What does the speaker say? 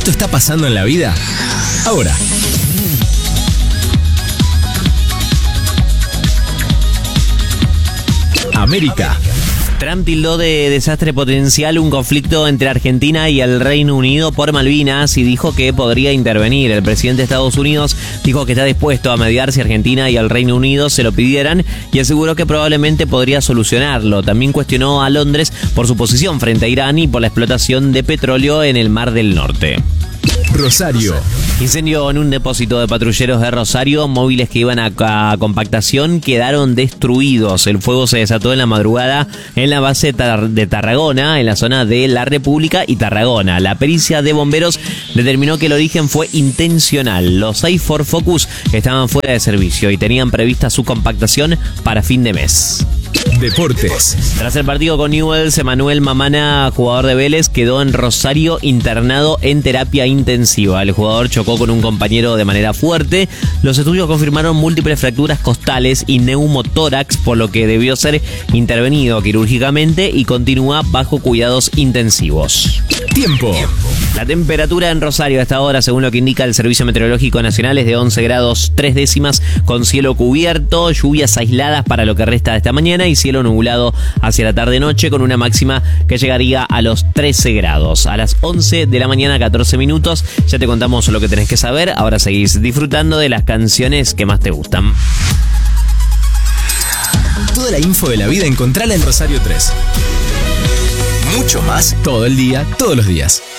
Esto está pasando en la vida ahora. América. Trump tildó de desastre potencial un conflicto entre Argentina y el Reino Unido por Malvinas y dijo que podría intervenir. El presidente de Estados Unidos dijo que está dispuesto a mediar si Argentina y el Reino Unido se lo pidieran y aseguró que probablemente podría solucionarlo. También cuestionó a Londres por su posición frente a Irán y por la explotación de petróleo en el Mar del Norte. Rosario. Incendio en un depósito de patrulleros de Rosario. Móviles que iban a compactación quedaron destruidos. El fuego se desató en la madrugada en la base de Tarragona, en la zona de La República y Tarragona. La pericia de bomberos determinó que el origen fue intencional. Los 6 Ford Focus estaban fuera de servicio y tenían prevista su compactación para fin de mes. Deportes. Tras el partido con Newell's, Emanuel Mamana, jugador de Vélez, quedó en Rosario internado en terapia intensiva. El jugador chocó con un compañero de manera fuerte. Los estudios confirmaron múltiples fracturas costales y neumotórax, por lo que debió ser intervenido quirúrgicamente y continúa bajo cuidados intensivos. Tiempo. La temperatura en Rosario a esta hora, según lo que indica el Servicio Meteorológico Nacional, es de 11 grados 3 décimas con cielo cubierto, lluvias aisladas para lo que resta de esta mañana y cielo nublado hacia la tarde-noche con una máxima que llegaría a los 13 grados. A las 11 de la mañana, 14 minutos, ya te contamos lo que tenés que saber. Ahora seguís disfrutando de las canciones que más te gustan. Toda la info de la vida encontrala en Rosario 3. Mucho más todo el día, todos los días.